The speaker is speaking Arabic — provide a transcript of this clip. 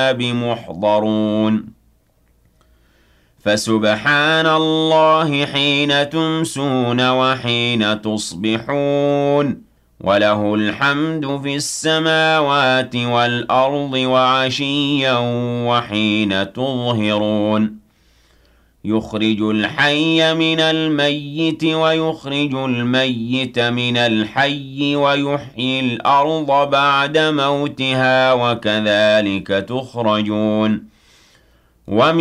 بمحضرون فسبحان الله حين تمسون وحين تصبحون وله الحمد في السماوات والأرض وعشيا وحين تظهرون يخرج الحي من الميت ويخرج الميت من الحي ويحيي الأرض بعد موتها وكذلك تخرجون ومن